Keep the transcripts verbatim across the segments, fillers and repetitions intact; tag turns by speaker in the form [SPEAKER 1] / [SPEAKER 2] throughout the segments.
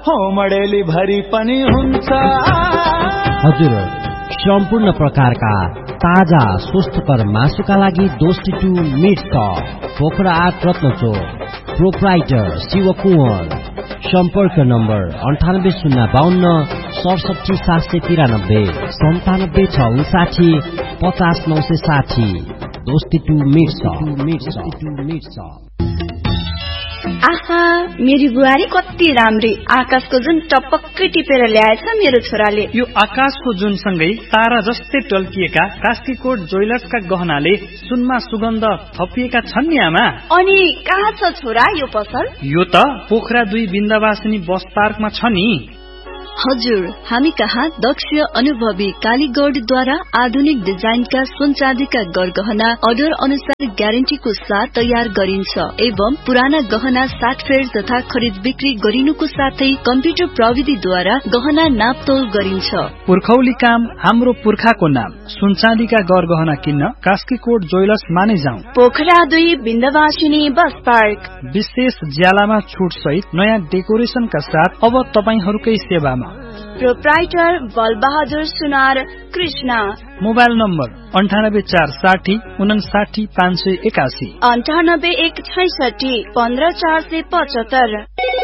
[SPEAKER 1] हो मडेली भरि पनि हुन्छ।
[SPEAKER 2] हजुर, सम्पूर्ण प्रकारका ताजा स्वस्थकर मासुका लागि दोस्ती टू मिट सप, पोखरा आठ रत्नचोक, प्रोप्राइटर शिव कुँवर। सम्पर्क नम्बर अन्ठानब्बे शून्य बाहन्न सडसठी सात सय तिरानब्बे सन्तानब्बे छ उन्साठी पचास नौ सय साठी। दोस्ती टू मिट सप।
[SPEAKER 3] आहा, मेरी बुहारी कति राम्री। आकाशको जुन टपक्कै टिपेर ल्याएछ मेरो छोराले।
[SPEAKER 4] यो आकाशको जुन सँगै तारा जस्तै टल्किएका कास्कीकोट ज्वेलर्सका गहनाले सुनमा सुगन्ध थपिएका छन् नि आमा।
[SPEAKER 3] अनि कहाँ छ छोरा यो पसल?
[SPEAKER 4] यो त पोखरा दुई बिन्दावासिनी बस पार्कमा छ नि।
[SPEAKER 3] हजुर, हामी कहाँ दक्ष अनुभवी कालीगढद्वारा आधुनिक डिजाइनका सुन चाँदीका गरगहना अर्डर अनुसार ग्यारेन्टीको साथ तयार गरिन्छ एवं पुराना गहना साटफेर तथा खरिद बिक्री गरिनुको साथै कम्प्युटर प्रविधिद्वारा गहना नापतोल गरिन्छ।
[SPEAKER 4] पुर्खौली काम हाम्रो पुर्खाको नाम। सुन चाँदीका गरगहना किन्न कास्कीकोट ज्वेलर्स माने जाउँ।
[SPEAKER 3] पोखरा दुई बिन्दावासिनी बस पार्क।
[SPEAKER 4] विशेष ज्यालामा छुट सहित नयाँ डेकोरेसनका साथ अब तपाईहरूकै सेवामा।
[SPEAKER 3] प्रोप्राइटर बलबहादुर सुनार कृष्ण।
[SPEAKER 4] मोबाइल नम्बर अन्ठानब्बे चार साठी उनासाठी पाँच सय एकासी
[SPEAKER 3] अन्ठानब्बे एक छैसठी पन्ध्र चार सय पचहत्तर।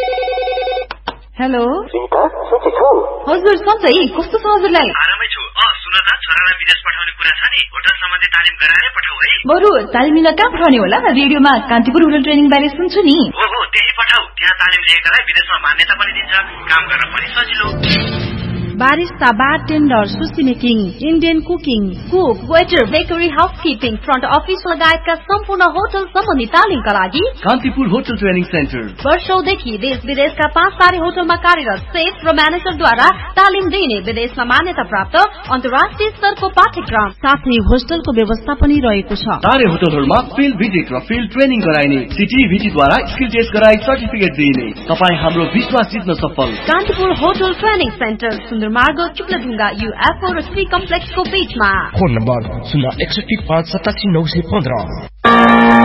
[SPEAKER 5] हेलो हजुर, सधैँ कस्तो छ हजुरलाई?
[SPEAKER 6] आरामै छु। अ सुन त, छोरालाई विदेश पठाउने कुरा छ नि, होटल सम्बन्धी तालिम गराएरै पठाऊ है।
[SPEAKER 5] बरु तालिम लिन कहाँ पठाउने होला? रेडियोमा कान्तिपुर होटल ट्रेनिङ बारे सुन्छु नि।
[SPEAKER 6] हो हो, त्यही पठाऊ। त्यहाँ तालिम लिएकालाई विदेशमा मान्यता पनि दिन्छ, काम गर्न पनि सजिलो।
[SPEAKER 7] Barista, bartender, sushi making, Indian cooking, cook, waiter, bakery, housekeeping, front office लगायतका सम्पूर्ण होटल सम्बन्धी तालिमका लागि
[SPEAKER 8] कान्तिपुर होटल ट्रेनिङ सेन्टर
[SPEAKER 7] वर्षौंदेखि देश विदेशका पाँच तारे होटलमा कार्यरत सेफ र म्यानेजरद्वारा तालिम दिइने विदेशमा मान्यता प्राप्त अन्तर्राष्ट्रिय स्तरको पाठ्यक्रम साथै होस्टलको व्यवस्था पनि रहेको छ।
[SPEAKER 8] तारे होटलहरूमा फिल्ड भिजिट र फिल्ड ट्रेनिङ गराइने, सिटिभिटीद्वारा स्किल टेस्ट गराई सर्टिफिकेट दिइने। तपाईँ हाम्रो विश्वास जित्न सफल।
[SPEAKER 7] कान्तिपुर होटल ट्रेनिङ सेन्टर मार्ग चुक्लाढुङ्गा युएफओ र श्री कम्प्लेक्सको बीचमा।
[SPEAKER 9] फोन नम्बर शून्य एकसठी पाँच सतासी नौ सय पन्ध्र।